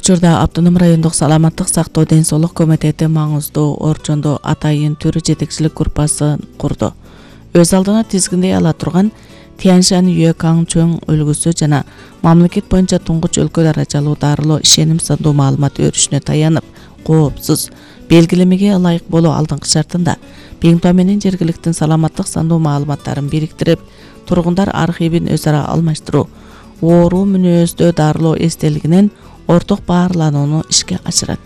Учурда Автоном райондук саламаттык сактоо ден соолук комитети маңыздуу Орчондо атайын түрү жетекчилик группасын курду. Өз алдына тизгиндей ала турган Тяньшань Юэкаң чөң өлгүсү жана мамлекет боюнча туңгуч өлкө даражалуу дарылоо ишеним сандуу маалымат өрүшүнө таянып, коопсуз белгилемеге ылайык болуу алдыңкы шартында Биңтуа менен жергиликтин саламаттык сандуу маалыматтарын бириктирип, тургундар архивин өз ара алмаштыруу, оору мүнөздө дарылоо эстелигинен орток баарланууну ишке ашырат.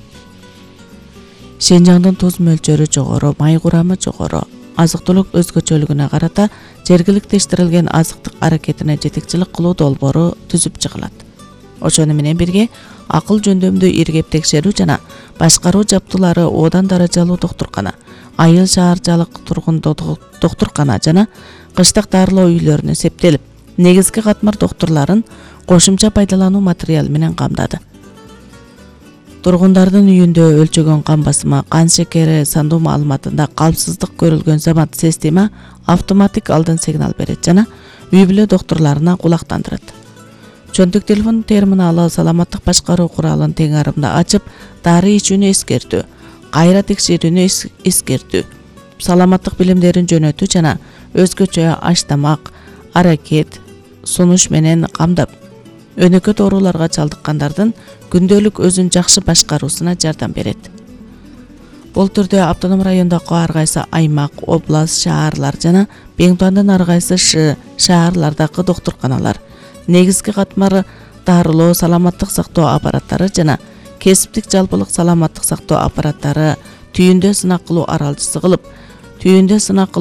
Шинжаңдын туз мөлчөрү жогору, май курамы жогору, азык-түлүк өзгөчөлүгүнө карата жергиликтештирилген азыктык аракетине жетекчилик кылуу долбоору түзүп чыгылат. Ошону менен бирге акыл жөндөмдүү иргеп текшерүү жана башкаруу жабдуулары Одан даражалуу доктуркана, айыл шаарчалык тургун доктуркана жана кыштык дарылоо үйлөрүнө септелип, негизги катмар доктурларын кошумча пайдалануу материалы менен камдады. Тургундардын үйүндө өлчөгөн кан басымы, кан шекери сандуу маалыматында калпсыздык көрүлгөн замат система автоматик алдын сигнал берет жана үй бүлө доктурларына кулактандырат. Чөнтүк телефон терминалы саламаттык башкаруу куралын тең арымда ачып, дары ичүүнү эскертүү, кайра текшерүүнү эскертүү, саламаттык билимдерин жөнөтүү жана өзгөчө аш-тамак, аракет, сунуш менен камдап, өнөкөт ооруларга чалдыккандардын күндөлүк өзүн жакшы башкаруусуна жардам берет. Бул түрдө Автоном райондогу ар кайсы аймак, област, шаарлар жана Биңтуандын ар кайсы шаарлардагы доктурканалар, негизги катмар дарылоо саламаттык сактоо аппараттары жана кесиптик жалпылык саламаттык сактоо аппараттары түйүндө сынак кылуу аралчысы кылып,